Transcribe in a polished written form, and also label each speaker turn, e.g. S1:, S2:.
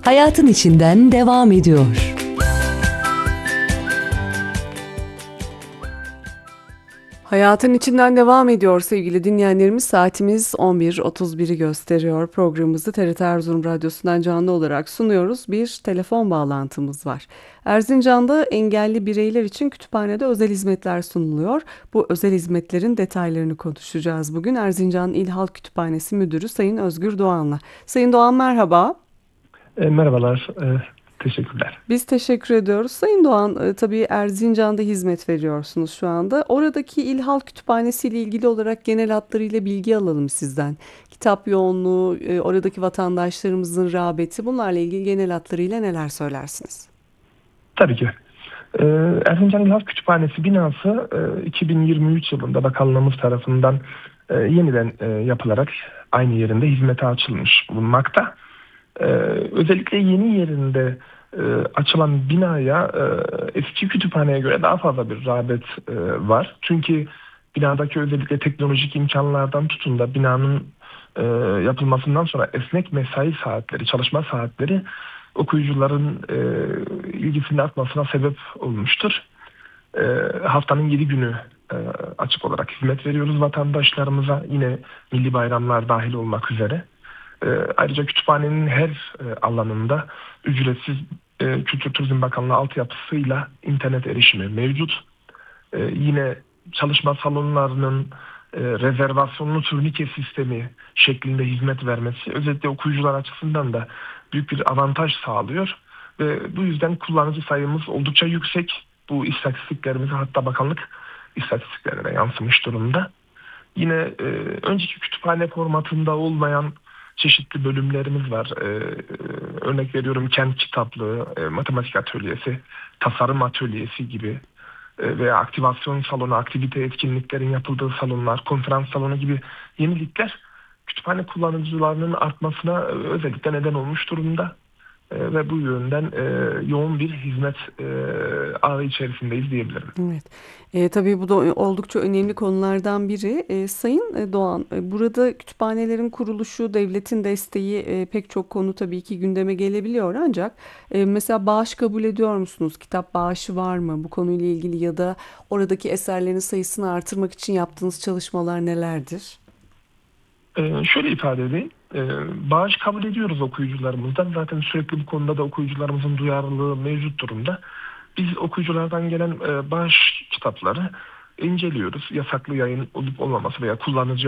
S1: Hayatın içinden devam ediyor.
S2: Hayatın içinden devam ediyor sevgili dinleyenlerimiz. Saatimiz 11.31'i gösteriyor. Programımızı TRT Erzurum Radyosu'ndan canlı olarak sunuyoruz. Bir telefon bağlantımız var. Erzincan'da engelli bireyler için kütüphanede özel hizmetler sunuluyor. Bu özel hizmetlerin detaylarını konuşacağız bugün. Erzincan İl Halk Kütüphanesi Müdürü Sayın Özgür Doğan'la. Sayın Doğan merhaba.
S3: Merhabalar, teşekkürler.
S2: Biz teşekkür ediyoruz. Sayın Doğan, tabii Erzincan'da hizmet veriyorsunuz şu anda. Oradaki İl Halk Kütüphanesi ile ilgili olarak genel hatlarıyla bilgi alalım sizden. Kitap yoğunluğu, oradaki vatandaşlarımızın rağbeti, bunlarla ilgili genel hatlarıyla neler söylersiniz?
S3: Tabii ki. E, Erzincan İl Halk Kütüphanesi binası 2023 yılında bakanlığımız tarafından yeniden yapılarak aynı yerinde hizmete açılmış bulunmakta. Özellikle yeni yerinde açılan binaya eski kütüphaneye göre daha fazla bir rağbet var. Çünkü binadaki özellikle teknolojik imkanlardan tutun da binanın yapılmasından sonra esnek mesai saatleri, çalışma saatleri okuyucuların ilgisinin artmasına sebep olmuştur. E, Haftanın 7 günü açık olarak hizmet veriyoruz vatandaşlarımıza. Yine milli bayramlar dahil olmak üzere. Ayrıca kütüphanenin her alanında ücretsiz Kültür Turizm Bakanlığı altyapısıyla internet erişimi mevcut. Yine çalışma salonlarının rezervasyonlu turnike sistemi şeklinde hizmet vermesi özellikle okuyucular açısından da büyük bir avantaj sağlıyor. Ve bu yüzden kullanıcı sayımız oldukça yüksek. Bu istatistiklerimize hatta bakanlık istatistiklerine yansımış durumda. Yine önceki kütüphane formatında olmayan çeşitli bölümlerimiz var. Örnek veriyorum kent kitaplığı, matematik atölyesi, tasarım atölyesi gibi veya aktivasyon salonu, aktivite etkinliklerin yapıldığı salonlar, konferans salonu gibi yenilikler kütüphane kullanıcılarının artmasına özellikle neden olmuş durumda. Ve bu yönden yoğun bir hizmet ağı içerisindeyiz diyebilirim.
S2: Evet. Tabii bu da oldukça önemli konulardan biri. Sayın Doğan, burada kütüphanelerin kuruluşu, devletin desteği pek çok konu tabii ki gündeme gelebiliyor ancak mesela bağış kabul ediyor musunuz? Kitap bağışı var mı bu konuyla ilgili ya da oradaki eserlerin sayısını artırmak için yaptığınız çalışmalar nelerdir?
S3: Şöyle ifade edeyim. Bağış kabul ediyoruz okuyucularımızdan. Zaten sürekli bu konuda da okuyucularımızın duyarlılığı mevcut durumda. Biz okuyuculardan gelen bağış kitapları inceliyoruz. Yasaklı yayın olup olmaması veya kullanıcı